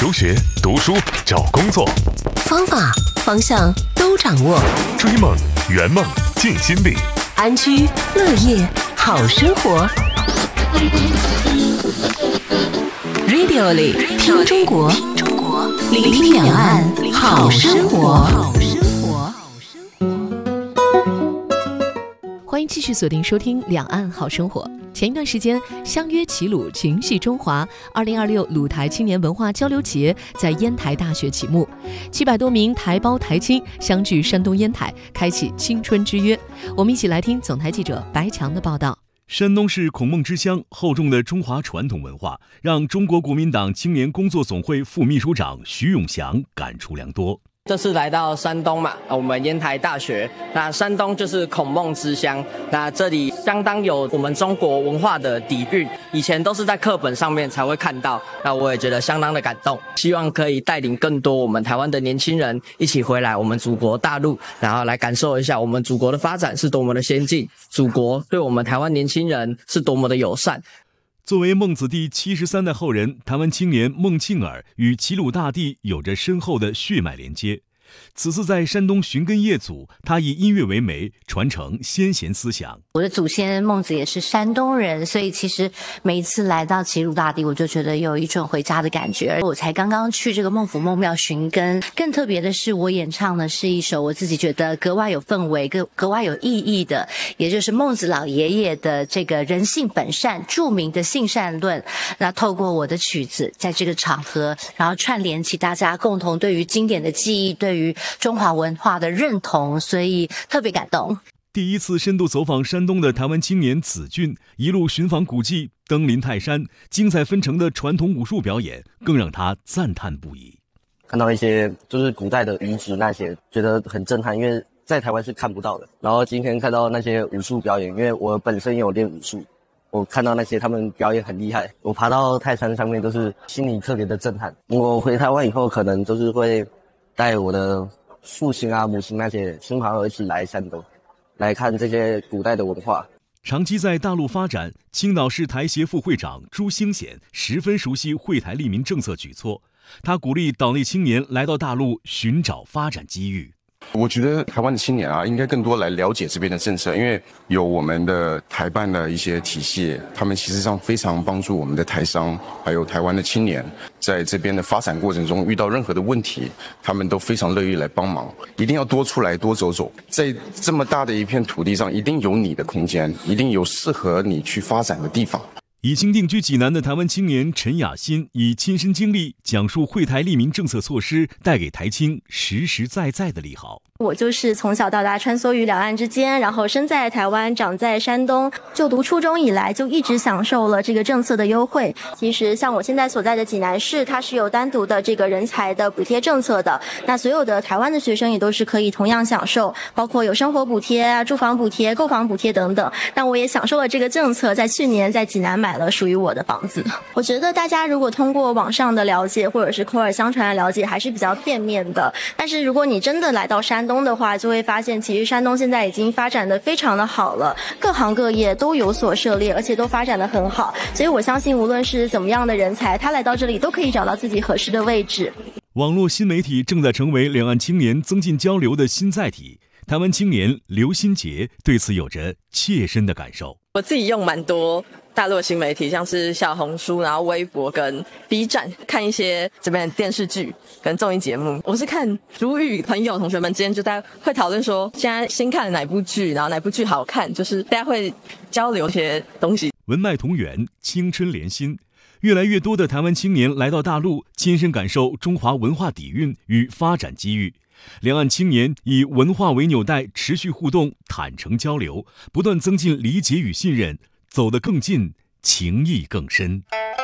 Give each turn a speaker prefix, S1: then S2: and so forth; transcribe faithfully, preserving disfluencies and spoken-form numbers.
S1: 求学、读书、找工作，
S2: 方法、方向都掌握。
S1: 追梦、圆梦、尽心力，
S2: 安居乐业，好生活。Radio 里听中国，聆听两岸好生活。欢迎继续锁定收听《两岸好生活》。前一段时间，相约齐鲁，情系中华二零二六鲁台青年文化交流节在烟台大学启幕，七百多名台胞台青相聚山东烟台，开启青春之约。我们一起来听总台记者白强的报道。
S3: 山东是孔孟之乡，厚重的中华传统文化让中国国民党青年工作总会副秘书长徐永祥感触良多。
S4: 这次来到山东嘛，我们烟台大学，那山东就是孔孟之乡，那这里相当有我们中国文化的底蕴，以前都是在课本上面才会看到，那我也觉得相当的感动，希望可以带领更多我们台湾的年轻人一起回来我们祖国大陆，然后来感受一下我们祖国的发展是多么的先进，祖国对我们台湾年轻人是多么的友善。
S3: 作为孟子第七十三代后人，台湾青年孟庆尔与齐鲁大地有着深厚的血脉连接。此次在山东寻根谒祖，他以音乐为媒，传承先贤思想。
S5: 我的祖先孟子也是山东人，所以其实每一次来到齐鲁大地，我就觉得有一种回家的感觉。我才刚刚去这个孟府孟庙寻根，更特别的是，我演唱的是一首我自己觉得格外有氛围、格格外有意义的，也就是孟子老爷爷的这个人性本善著名的性善论。那透过我的曲子，在这个场合，然后串联起大家共同对于经典的记忆，对于中华文化的认同，所以特别感动。
S3: 第一次深度走访山东的台湾青年子俊，一路寻访古迹，登临泰山，精彩纷呈的传统武术表演更让他赞叹不已。
S6: 看到一些就是古代的遗址那些，觉得很震撼，因为在台湾是看不到的。然后今天看到那些武术表演，因为我本身也有练武术，我看到那些他们表演很厉害，我爬到泰山上面都是心里特别的震撼。我回台湾以后可能就是会带我的父亲啊、母亲那些亲朋好友一起来山东，来看这些古代的文化。
S3: 长期在大陆发展，青岛市台协副会长朱兴显十分熟悉惠台利民政策举措，他鼓励岛内青年来到大陆寻找发展机遇。
S7: 我觉得台湾的青年啊，应该更多来了解这边的政策，因为有我们的台办的一些体系，他们其实上非常帮助我们的台商，还有台湾的青年，在这边的发展过程中遇到任何的问题，他们都非常乐意来帮忙。一定要多出来，多走走，在这么大的一片土地上，一定有你的空间，一定有适合你去发展的地方。
S3: 已经定居济南的台湾青年陈雅欣以亲身经历讲述惠台利民政策措施带给台青实实在在的利好。
S8: 我就是从小到大穿梭于两岸之间，然后生在台湾，长在山东，就读初中以来就一直享受了这个政策的优惠。其实像我现在所在的济南市，它是有单独的这个人才的补贴政策的，那所有的台湾的学生也都是可以同样享受，包括有生活补贴啊、住房补贴、购房补贴等等。那我也享受了这个政策，在去年在济南买了属于我的房子。我觉得大家如果通过网上的了解或者是口耳相传的了解还是比较片面的，但是如果你真的来到山东的话，就会发现其实山东现在已经发展得非常的好了，各行各业都有所涉猎，而且都发展得很好，所以我相信无论是怎么样的人才，他来到这里都可以找到自己合适的位置。
S3: 网络新媒体正在成为两岸青年增进交流的新载体，台湾青年刘新杰对此有着切身的感受。
S9: 我自己用蛮多大陆的新媒体，像是小红书，然后微博跟 B 站，看一些这边的电视剧跟综艺节目。我是看如语朋友同学们之间就大家会讨论说现在新看了哪部剧，然后哪部剧好看，就是大家会交流一些东西。
S3: 文脉同源，青春连心，越来越多的台湾青年来到大陆，亲身感受中华文化底蕴与发展机遇。两岸青年以文化为纽带，持续互动，坦诚交流，不断增进理解与信任，走得更近，情谊更深。